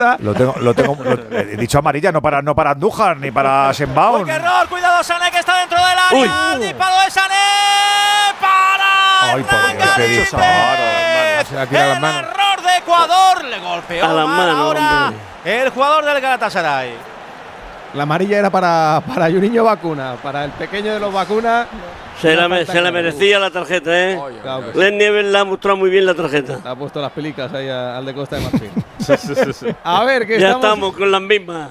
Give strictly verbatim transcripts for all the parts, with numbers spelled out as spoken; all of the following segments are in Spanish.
Lo tengo, lo tengo lo, he dicho amarilla, no para, no para Andújar ni para Schönbaum. ¡Qué error! Cuidado, Sané, que está dentro del área. Uy. Disparo de Sané para Ay, por Dios, qué disparo, Galíndez. Se le ha tirado las El manos. error de Ecuador. Le golpeó A las mal manos, ahora hombre. el jugador del Galatasaray. La amarilla era para, para Juninho Vacuna, para el pequeño de los Vacunas. Se la, Una me- falta se la clara. merecía la tarjeta, ¿eh? Claro que sí. Len Nieves le ha mostrado muy bien la tarjeta. Le ha puesto las pelicas ahí a- al de Costa de Marfil. A ver, que Ya estamos… estamos con las mismas.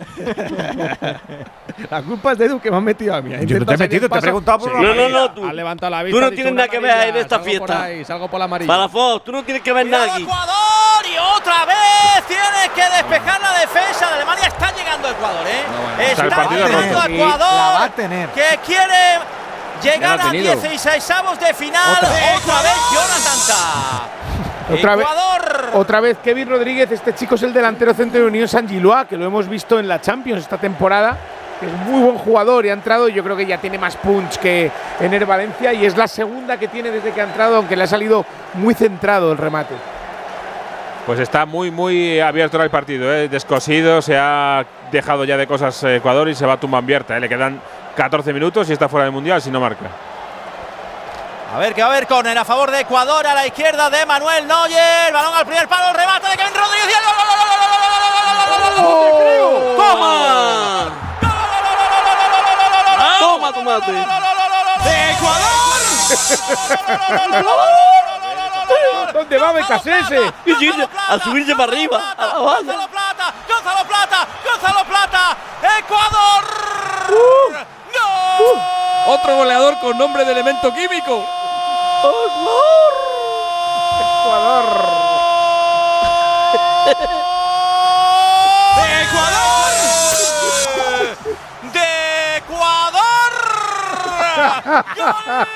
La culpa es de Edu, que me has metido a mí. Yo no te he metido, te he preguntado por No, no, no, tú. Ha levantado la vista. Tú no ha dicho tienes una nada que ver amarilla, en esta salgo por fiesta. ahí, salgo por la amarilla. Palafox, tú no tienes que ver nada Cuidado, aquí. Ecuador, y otra vez tiene que despejar la defensa de Alemania. Está llegando Ecuador, ¿eh? No, bueno. está Está el partido llegando roto. Ecuador, La va a tener. que quiere llegar Ya la ha a tenido. dieciseisavos de final. Otra. Otra vez Jonathan Tah. Otra vez- Ecuador. Otra vez Kevin Rodríguez, este chico es el delantero centro de Unión San Gilois, que lo hemos visto en la Champions esta temporada. Que es muy buen jugador y ha entrado, yo creo que ya tiene más punch que Ener Valencia y es la segunda que tiene desde que ha entrado, aunque le ha salido muy centrado el remate. Pues está muy, muy abierto el partido, ¿eh? Descosido, se ha dejado ya de cosas eh, Ecuador y se va a tumba abierta, ¿eh? Le quedan catorce minutos y está fuera del Mundial si no marca. A ver que va a haber córner a favor de Ecuador, a la izquierda de Manuel Neuer. Balón al primer palo, el remate de Kevin Rodríguez y el gol, gol, gol, gol, gol, gol, gol, gol, gol, gol, gol, gol, gol, ¡Toma! ¡Toma, tomate! ¡de Ecuador! ¿Dónde va Becasese? Y irse- a subirse para arriba, a la banda. Gonzalo Plata, Gonzalo Plata, Gonzalo Plata, Ecuador. ¡No! Otro goleador con nombre de elemento químico. ¡De Ecuador! ¡De Ecuador! ¡Gol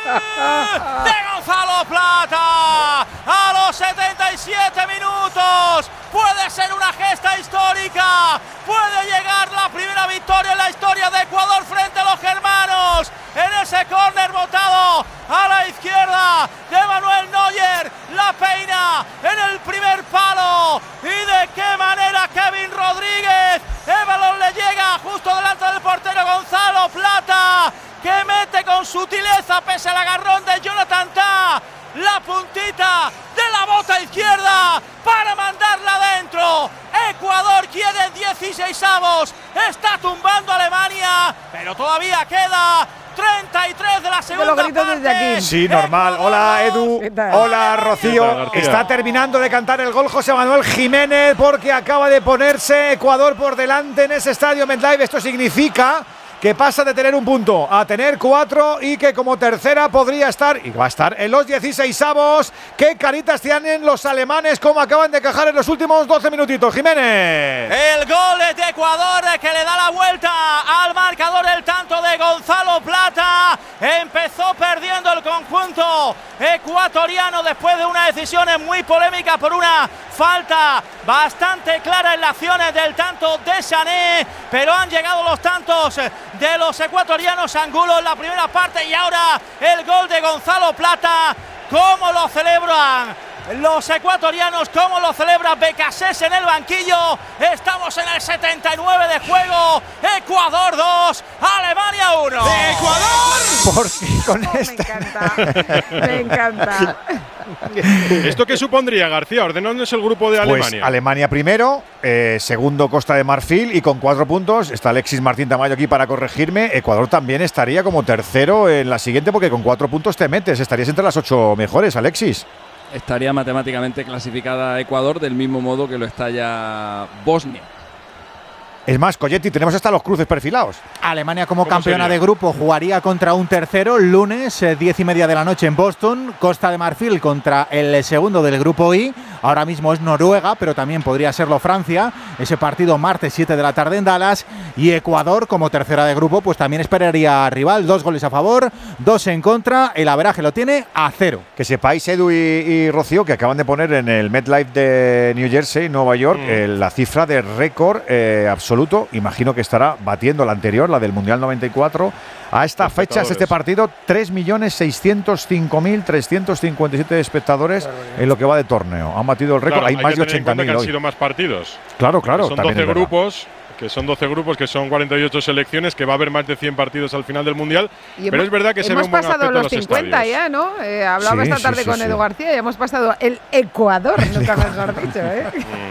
de Gonzalo Plata! A los setenta y siete minutos. Puede ser una gesta histórica. Puede llegar la primera victoria en la historia de Ecuador frente a los germanos. En ese córner botado a la izquierda de Manuel Neuer. La peina en el primer palo. Y de qué manera Kevin Rodríguez. El balón le llega justo delante del portero Gonzalo Plata, que mete con sutileza pese al agarrón de Jonathan Tah la puntita de la bota izquierda para mandarla adentro. Ecuador quiere dieciseisavos, está tumbando a Alemania, pero todavía queda treinta y tres de la segunda los gritos parte. desde aquí. Sí, normal. Hola, Edu. ¿Qué tal? Hola, ¿Qué Rocío. tal, García? Está terminando de cantar el gol José Manuel Jiménez porque acaba de ponerse Ecuador por delante en ese estadio MetLife. Esto significa que pasa de tener un punto a tener cuatro y que como tercera podría estar, y va a estar en los dieciseisavos. ¿Qué caritas tienen los alemanes? Como acaban de cajar en los últimos doce minutitos, Jiménez. El gol es de Ecuador que le da la vuelta al marcador, el tanto de Gonzalo Plata. Empezó perdiendo el conjunto ecuatoriano después de una decisión muy polémica por una falta bastante clara en las acciones del tanto de Sané, pero han llegado los tantos de los ecuatorianos. Angulo en la primera parte y ahora el gol de Gonzalo Plata. ¿Cómo lo celebran los ecuatorianos? ¿Cómo lo celebra Becasese en el banquillo? Estamos en el setenta y nueve de juego. Ecuador dos, Alemania uno. ¡De Ecuador! Porque con Oh, me esta… encanta, me encanta. ¿Esto qué supondría, García? Ordenándonos el grupo de Pues Alemania. Alemania primero, eh, segundo Costa de Marfil y con cuatro puntos. Está Alexis Martín Tamayo aquí para corregirme. Ecuador también estaría como tercero en la siguiente porque con cuatro puntos te metes. Estarías entre las ocho mejores, Alexis. Estaría matemáticamente clasificada Ecuador del mismo modo que lo está ya Bosnia. Es más, Colletti, tenemos hasta los cruces perfilados. Alemania como ¿Cómo campeona sería? de grupo jugaría contra un tercero lunes, eh, diez y media de la noche en Boston. Costa de Marfil contra el segundo del grupo I. Ahora mismo es Noruega, pero también podría serlo Francia. Ese partido martes siete de la tarde en Dallas. Y Ecuador como tercera de grupo pues también esperaría rival. Dos goles a favor, dos en contra. El averaje lo tiene a cero. Que sepáis, Edu y, y Rocío, que acaban de poner en el MetLife de New Jersey, Nueva York, Mm. eh, la cifra de récord eh, absoluto. Imagino que estará batiendo la anterior, la del Mundial noventa y cuatro. A estas fechas, este partido, tres millones seiscientos cinco mil trescientos cincuenta y siete espectadores en lo que va de torneo. Han batido el récord, Claro, hay, hay más que de tener en ochenta cuenta mil que han hoy. sido más partidos. Claro, claro. Son también doce es verdad. grupos, que son doce grupos, que son cuarenta y ocho selecciones, que va a haber más de cien partidos al final del Mundial. Y pero hemos, es verdad que se ve hemos un buen pasado aspecto en los los cincuenta estadios. ya, ¿no? Eh, hablaba Sí, esta sí, tarde sí, con sí. Edu García y hemos pasado el Ecuador, nunca mejor dicho, ¿eh?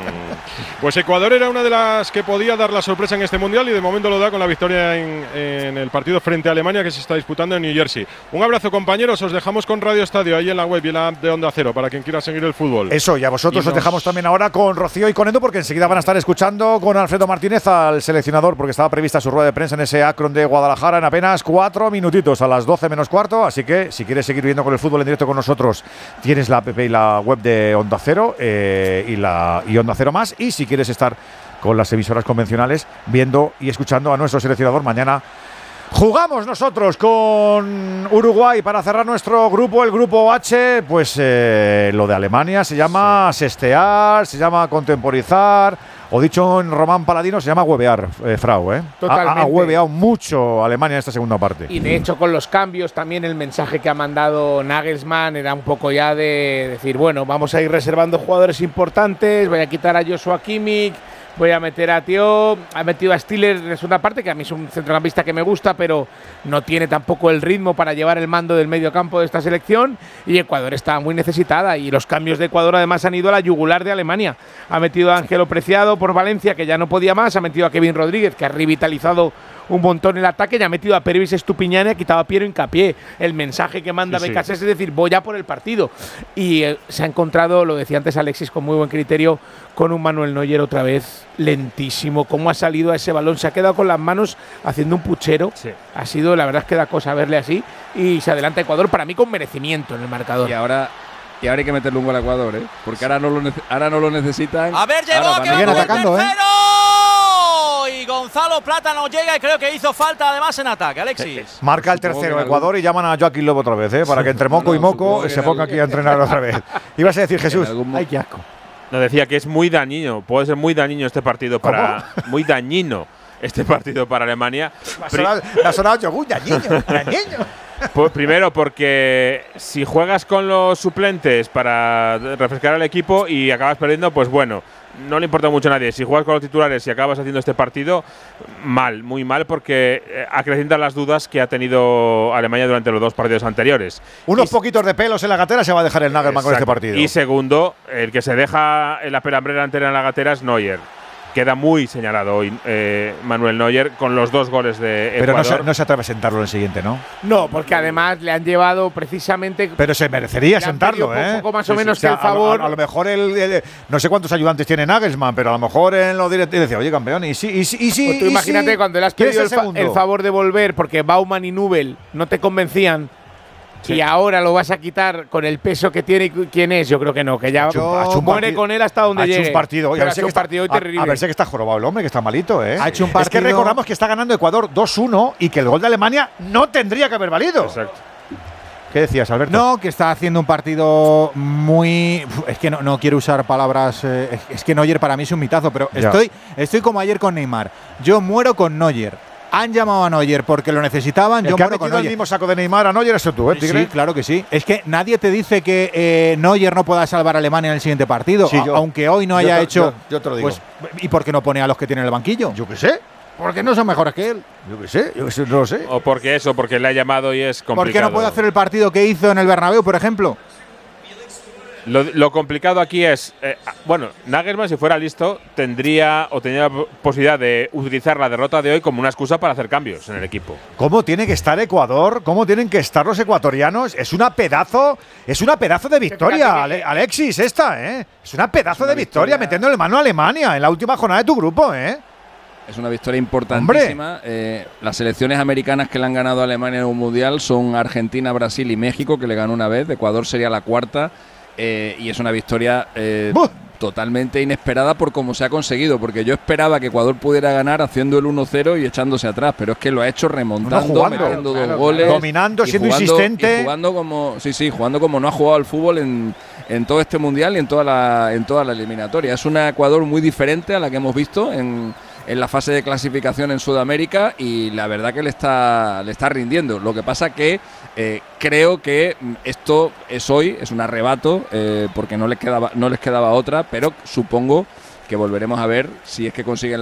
Pues Ecuador era una de las que podía dar la sorpresa en este Mundial y de momento lo da con la victoria en, en el partido frente a Alemania que se está disputando en New Jersey. Un abrazo, compañeros, os dejamos con Radio Estadio ahí en la web y en la app de Onda Cero para quien quiera seguir el fútbol. Eso, y a vosotros Y os nos- dejamos también ahora con Rocío y con Edu, porque enseguida van a estar escuchando con Alfredo Martínez al seleccionador, porque estaba prevista su rueda de prensa en ese Akron de Guadalajara en apenas cuatro minutitos, a las doce menos cuarto. Así que si quieres seguir viendo con el fútbol en directo con nosotros, tienes la app y la web de Onda Cero eh, y, la, y Onda Cero Más. Y si quieres estar con las emisoras convencionales viendo y escuchando a nuestro seleccionador, mañana jugamos nosotros con Uruguay para cerrar nuestro grupo, el grupo H. Pues eh, lo de Alemania se llama sestear, se llama contemporizar, o dicho en Román Paladino, se llama huevear, eh, Frau. ¿eh? Totalmente. Ha, ha hueveado mucho Alemania en esta segunda parte. Y de hecho, con los cambios, también el mensaje que ha mandado Nagelsmann era un poco ya de decir, bueno, vamos a ir reservando jugadores importantes, voy a quitar a Joshua Kimmich, voy a meter a Theo, ha metido a Stiller en la segunda parte, que a mí es un centrocampista que me gusta, pero no tiene tampoco el ritmo para llevar el mando del medio campo de esta selección, y Ecuador está muy necesitada, y los cambios de Ecuador además han ido a la yugular de Alemania. Ha metido a Ángelo Preciado por Valencia, que ya no podía más, ha metido a Kevin Rodríguez, que ha revitalizado un montón el ataque, y ha metido a Pervis Estupiñán y ha quitado a Piero Hincapié. El mensaje que manda Sí, sí. Becasés es decir, voy a por el partido. Y eh, se ha encontrado, lo decía antes Alexis, con muy buen criterio, con un Manuel Neuer otra vez lentísimo. Cómo ha salido a ese balón, se ha quedado con las manos haciendo un puchero. Sí. Ha sido, la verdad es que da cosa verle así. Y se adelanta Ecuador, para mí con merecimiento en el marcador. Y ahora, y ahora hay que meterle un gol a Ecuador, ¿eh? Porque ahora no lo, nece- ahora no lo necesitan. A ver, llegó, Ahora que van a- va Siguen con el atacando, ¿eh? tercero. Y Gonzalo Plata no llega y creo que hizo falta además en ataque, Alexis. Marca el Supongo tercero que en Ecuador y llaman a Joaquín Lobo otra vez, ¿eh? Para que entre moco No, y no, moco supongo que se en ponga algún- aquí a entrenar otra vez. Ibas a decir, Jesús. En algún mo- Ay, qué asco. No, decía que es muy dañino, puede ser muy dañino este partido para. Muy dañino este partido para Alemania. Me ha Pri- sonado- me ha sonado yogur, niño, niño. Pues primero porque si juegas con los suplentes para refrescar al equipo y acabas perdiendo, pues bueno, no le importa mucho a nadie. Si juegas con los titulares y acabas haciendo este partido, mal, muy mal, porque eh, acrecientan las dudas que ha tenido Alemania durante los dos partidos anteriores. Unos Y- poquitos de pelos en la gatera se va a dejar el Nagelman con este Exacto. partido. Y segundo, el que se deja en la pelambrera entera en la gatera es Neuer. Queda muy señalado hoy eh, Manuel Neuer con los dos goles de Pero no Ecuador. se, no se atreve a sentarlo en el siguiente, ¿no? No, porque además le han llevado precisamente. Pero se merecería Le han sentarlo, pedido ¿eh? poco más o Sí, sí. menos O sea, que el favor. A, a- a lo mejor el, el- no sé cuántos ayudantes tiene Nagelsmann, pero a lo mejor en los directivos decía, oye, campeón, y sí, y sí, y sí. Pues tú y imagínate sí. cuando le has ¿Quién es pedido el el, fa- segundo? el favor de volver porque Baumann y Nubel no te convencían. Sí. Y ahora lo vas a quitar con el peso que tiene. y ¿Quién es? Yo creo que no, que ya Ha hecho- ha hecho un muere partido- con él hasta donde ha hecho llegue. un partido hoy. Pero A ver ha si hecho que un está- partido hoy a- terrible. A ver si que está jorobado el hombre, que está malito, ¿eh? Ha hecho un Es que partido- recordamos que está ganando Ecuador dos uno y que el gol de Alemania no tendría que haber valido. Exacto. ¿Qué decías, Alberto? No, que está haciendo un partido muy. Es que no, no quiero usar palabras. eh, es- es que Neuer para mí es un mitazo, pero Ya. estoy, estoy como ayer con Neymar. Yo muero con Neuer. Han llamado a Neuer porque lo necesitaban. El Yo que ha muero con metido el Neuer. mismo saco de Neymar a Neuer es tú, ¿eh, Tigre? Sí, claro que sí. Es que nadie te dice que eh, Neuer no pueda salvar a Alemania en el siguiente partido. Sí, yo- a- aunque hoy no yo haya te- hecho. yo- yo te lo digo. Pues, ¿y por qué no pone a los que tienen el banquillo? Yo qué sé, Porque no son mejores que él. yo qué sé, yo qué sé, no lo sé. O porque eso, porque le ha llamado y es complicado. ¿Por qué no puede hacer el partido que hizo en el Bernabéu, por ejemplo? Lo, lo complicado aquí es, eh, bueno, Nagelsmann si fuera listo tendría o tendría la posibilidad de utilizar la derrota de hoy como una excusa para hacer cambios en el equipo. ¿Cómo tiene que estar Ecuador? ¿Cómo tienen que estar los ecuatorianos? Es una pedazo, es una pedazo de victoria, Ale- Alexis, esta, ¿eh? Es una pedazo una de victoria, victoria. metiéndole mano a Alemania en la última jornada de tu grupo, ¿eh? Es una victoria importantísima. Eh, las selecciones americanas que le han ganado a Alemania en un mundial son Argentina, Brasil y México, que le ganó una vez. Ecuador sería la cuarta. Eh, y es una victoria eh, ¡Buh! totalmente inesperada por cómo se ha conseguido. Porque yo esperaba que Ecuador pudiera ganar haciendo el uno cero y echándose atrás. Pero es que lo ha hecho remontando, No, jugando. metiendo Claro, dos claro. goles. Dominando, y siendo jugando- insistente. y jugando como, sí, sí, jugando como no ha jugado al fútbol en, en todo este mundial y en toda la, en toda la eliminatoria. Es una Ecuador muy diferente a la que hemos visto en. en la fase de clasificación en Sudamérica y la verdad que le está, le está rindiendo. Lo que pasa que eh, creo que esto es hoy, es un arrebato, eh, porque no les quedaba, no les quedaba otra, pero supongo que volveremos a ver si es que consiguen la